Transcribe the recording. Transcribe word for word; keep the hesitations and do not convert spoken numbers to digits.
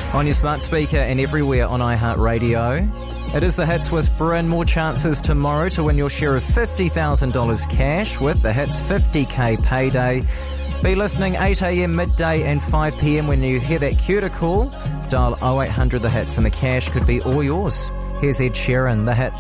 On your smart speaker and everywhere on iHeartRadio. It is The Hits with Bryn. More chances tomorrow to win your share of fifty thousand dollars cash with The Hits fifty K payday. Be listening eight a.m, midday and five p.m. when you hear that cue to call. Dial oh eight hundred The Hits and the cash could be all yours. Here's Ed Sheeran, The Hits.